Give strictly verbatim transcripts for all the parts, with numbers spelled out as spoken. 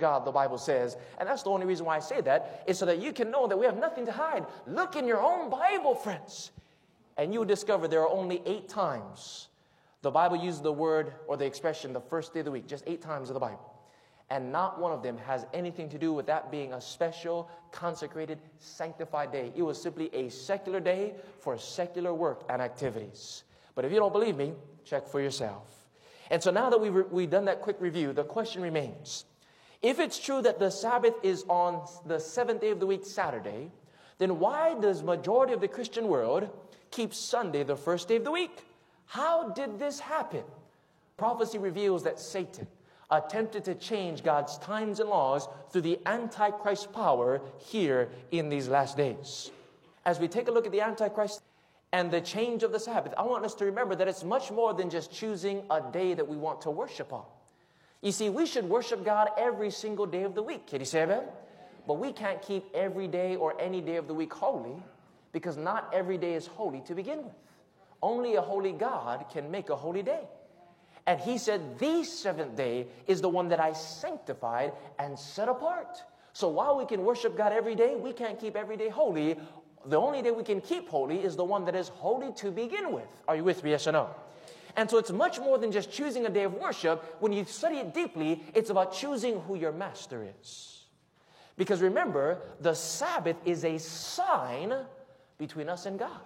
God, the Bible says. And that's the only reason why I say that, is so that you can know that we have nothing to hide. Look in your own Bible, friends. And you'll discover there are only eight times the Bible uses the word or the expression the first day of the week. Just eight times in the Bible. And not one of them has anything to do with that being a special, consecrated, sanctified day. It was simply a secular day for secular work and activities. But if you don't believe me, check for yourself. And so now that we've, re- we've done that quick review, the question remains. If it's true that the Sabbath is on the seventh day of the week, Saturday, then why does majority of the Christian world keep Sunday the first day of the week? How did this happen? Prophecy reveals that Satan attempted to change God's times and laws through the Antichrist power here in these last days. As we take a look at the Antichrist and the change of the Sabbath, I want us to remember that it's much more than just choosing a day that we want to worship on. You see, we should worship God every single day of the week. Can you say amen? But we can't keep every day or any day of the week holy, because not every day is holy to begin with. Only a holy God can make a holy day. And he said, the seventh day is the one that I sanctified and set apart. So while we can worship God every day, we can't keep every day holy. The only day we can keep holy is the one that is holy to begin with. Are you with me, yes or no? And so it's much more than just choosing a day of worship. When you study it deeply, it's about choosing who your master is. Because remember, the Sabbath is a sign between us and God.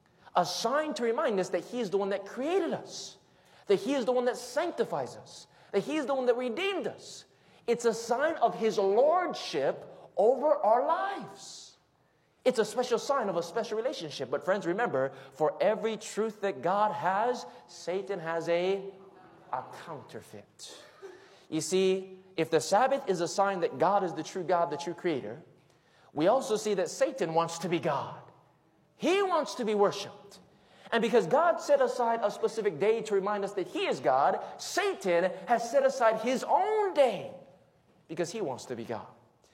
A sign to remind us that he is the one that created us. That he is the one that sanctifies us. That he is the one that redeemed us. It's a sign of his lordship over our lives. It's a special sign of a special relationship. But friends, remember, for every truth that God has, Satan has a, a counterfeit. You see, if the Sabbath is a sign that God is the true God, the true creator, we also see that Satan wants to be God. He wants to be worshiped. And because God set aside a specific day to remind us that he is God, Satan has set aside his own day because he wants to be God.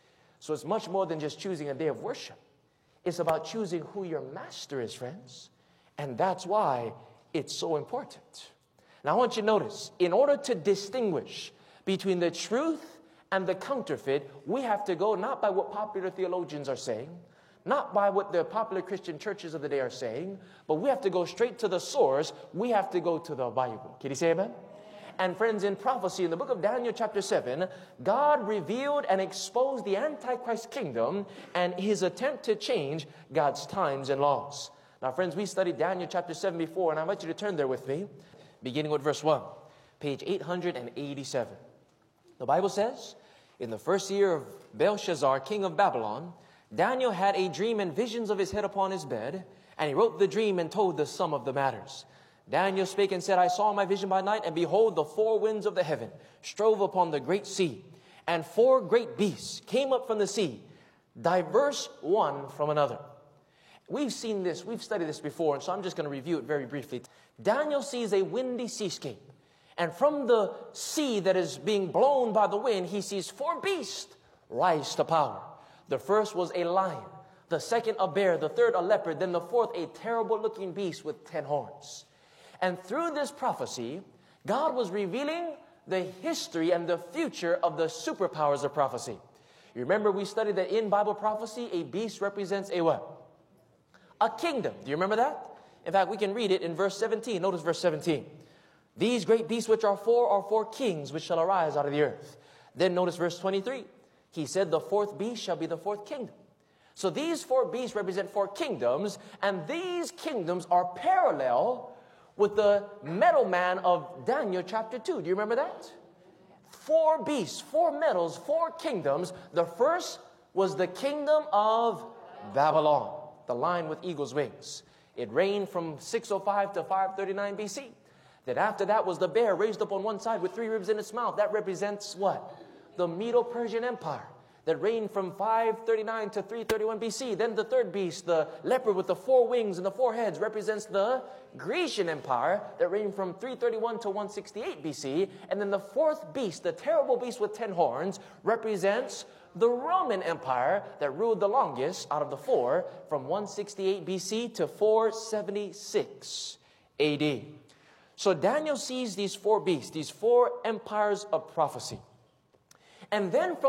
So it's much more than just choosing a day of worship. It's about choosing who your master is, friends. And that's why it's so important. Now I want you to notice, in order to distinguish between the truth and the counterfeit, we have to go not by what popular theologians are saying, not by what the popular Christian churches of the day are saying, but we have to go straight to the source. We have to go to the Bible. Can you say amen? And friends, in prophecy, in the book of Daniel chapter seven, God revealed and exposed the Antichrist kingdom and his attempt to change God's times and laws. Now, friends, we studied Daniel chapter seven before, and I invite you to turn there with me, beginning with verse one, page eight hundred eighty-seven. The Bible says, in the first year of Belshazzar, king of Babylon, Daniel had a dream and visions of his head upon his bed, and he wrote the dream and told the sum of the matters. Daniel spake and said, I saw my vision by night, and behold, the four winds of the heaven strove upon the great sea, and four great beasts came up from the sea, diverse one from another. We've seen this, we've studied this before, and so I'm just going to review it very briefly. Daniel sees a windy seascape, and from the sea that is being blown by the wind, he sees four beasts rise to power. The first was a lion, the second a bear, the third a leopard, then the fourth a terrible looking beast with ten horns. And through this prophecy, God was revealing the history and the future of the superpowers of prophecy. You remember we studied that in Bible prophecy, a beast represents a what? A kingdom. Do you remember that? In fact, we can read it in verse seventeen. Notice verse seventeen. These great beasts which are four are four kings which shall arise out of the earth. Then notice verse twenty-three. He said the fourth beast shall be the fourth kingdom. So these four beasts represent four kingdoms, and these kingdoms are parallel with the metal man of Daniel chapter two. Do you remember that? Four beasts, four metals, four kingdoms. The first was the kingdom of Babylon, the lion with eagle's wings. It reigned from six oh five to five thirty-nine B C. Then after that was the bear raised up on one side with three ribs in its mouth. That represents what? The Medo-Persian Empire that reigned from five thirty-nine to three thirty-one B C. Then the third beast, the leopard with the four wings and the four heads, represents the Grecian Empire that reigned from three thirty-one to one sixty-eight B C. And then the fourth beast, the terrible beast with ten horns, represents the Roman Empire that ruled the longest out of the four from one sixty-eight B C to four seventy-six A D. So Daniel sees these four beasts, these four empires of prophecy. And then from